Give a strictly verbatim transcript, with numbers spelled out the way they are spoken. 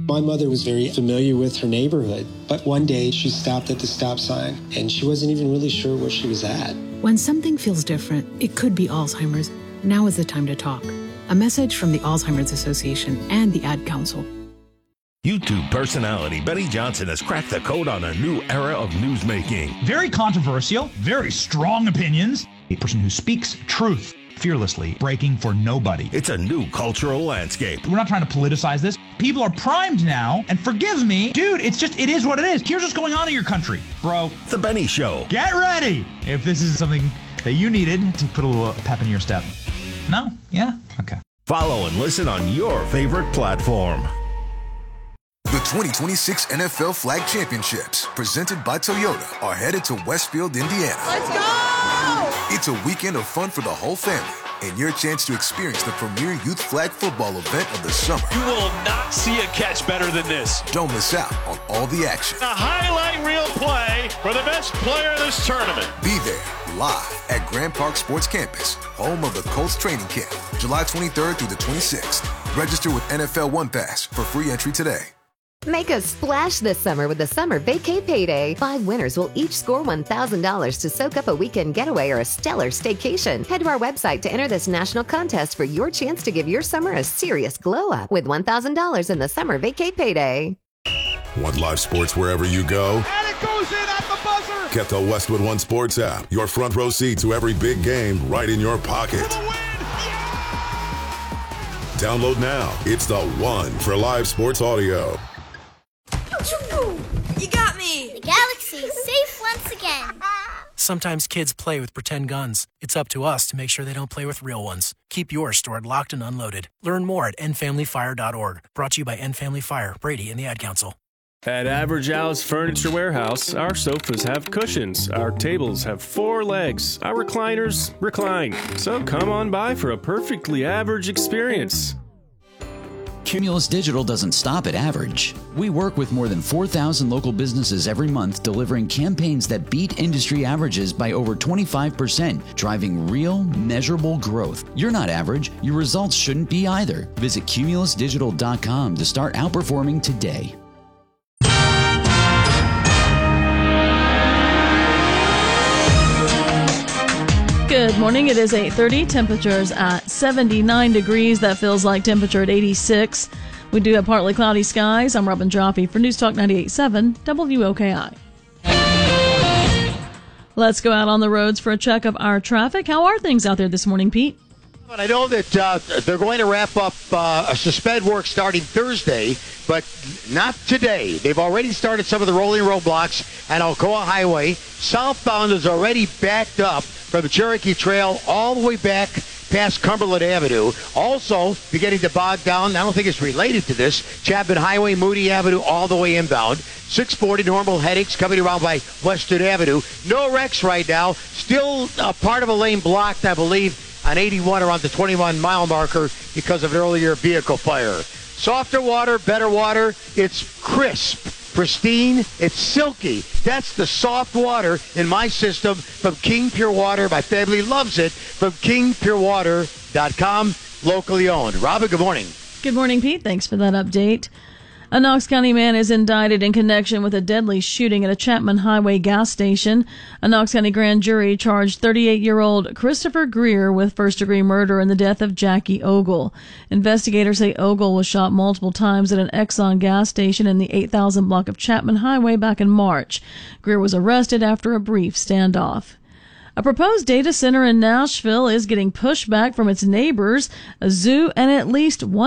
My mother was very familiar with her neighborhood, but one day she stopped at the stop sign and she wasn't even really sure where she was at. When something feels different, it could be Alzheimer's. Now is the time to talk. A message from the Alzheimer's Association and the Ad Council. YouTube personality Benny Johnson has cracked the code on a new era of newsmaking. Very controversial, very strong opinions. A person who speaks truth fearlessly, breaking for nobody. It's a new cultural landscape. We're not trying to politicize this. People are primed now, and forgive me, dude, it's just, it is what it is. Here's what's going on in your country, bro. The Benny Show. Get ready if this is something that you needed to put a little pep in your step. No? Yeah? Okay. Follow and listen on your favorite platform. The twenty twenty-six N F L Flag Championships, presented by Toyota, are headed to Westfield, Indiana. Let's go! It's a weekend of fun for the whole family and your chance to experience the premier youth flag football event of the summer. You will not see a catch better than this. Don't miss out on all the action. A highlight reel play for the best player in this tournament. Be there live at Grand Park Sports Campus, home of the Colts training camp, July twenty-third through the twenty-sixth. Register with N F L One Pass for free entry today. Make a splash this summer with the Summer Vacay Payday. Five winners will each score one thousand dollars to soak up a weekend getaway or a stellar staycation. Head to our website to enter this national contest for your chance to give your summer a serious glow up with one thousand dollars in the Summer Vacay Payday. Want live sports wherever you go? And it goes in at the buzzer! Get the Westwood One Sports app. Your front row seat to every big game right in your pocket. Download now. It's the one for live sports audio. You got me! The galaxy is safe once again. Sometimes kids play with pretend guns. It's up to us to make sure they don't play with real ones. Keep yours stored locked and unloaded. Learn more at end family fire dot org. Brought to you by End Family Fire, Brady, and the Ad Council. At Average Al's Furniture Warehouse, our sofas have cushions, our tables have four legs, our recliners recline. So come on by for a perfectly average experience. Cumulus Digital doesn't stop at average. We work with more than four thousand local businesses every month, delivering campaigns that beat industry averages by over twenty-five percent, driving real, measurable growth. You're not average. Your results shouldn't be either. Visit cumulus digital dot com to start outperforming today. Good morning. It is eight thirty. Temperatures at seventy-nine degrees. That feels like temperature at eighty-six. We do have partly cloudy skies. I'm Robin Jaffe for News Talk ninety-eight point seven W O K I. Let's go out on the roads for a check of our traffic. How are things out there this morning, Pete? I know that uh, they're going to wrap up uh, a suspend work starting Thursday, but not today. They've already started some of the rolling roadblocks at Alcoa Highway. Southbound is already backed up from the Cherokee Trail all the way back past Cumberland Avenue. Also, beginning to bog down, I don't think it's related to this, Chapman Highway, Moody Avenue, all the way inbound. six forty normal headings coming around by Western Avenue. No wrecks right now. Still a part of a lane blocked, I believe, on eighty-one around the twenty-one mile marker because of an earlier vehicle fire. Softer water, better water. It's crisp, pristine. It's silky. That's the soft water in my system from King Pure Water. My family loves it from king pure water dot com, locally owned. Robin, good morning. Good morning, Pete. Thanks for that update. A Knox County man is indicted in connection with a deadly shooting at a Chapman Highway gas station. A Knox County grand jury charged thirty-eight-year-old Christopher Greer with first-degree murder in the death of Jackie Ogle. Investigators say Ogle was shot multiple times at an Exxon gas station in the eight thousand block of Chapman Highway back in March. Greer was arrested after a brief standoff. A proposed data center in Nashville is getting pushback from its neighbors. A zoo and at least one